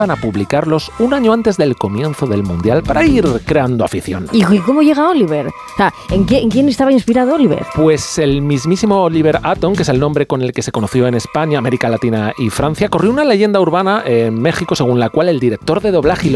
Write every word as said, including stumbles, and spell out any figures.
a publicarlos un año antes del comienzo del Mundial para ir creando afición. ¿Y cómo llega Oliver? O sea, ¿en, qué, ¿en quién estaba inspirado Oliver? Pues el mismísimo Oliver Atom, que es el nombre con el que se conoció en España, América Latina y Francia, corrió una leyenda urbana en México según la cual el director de doblaje y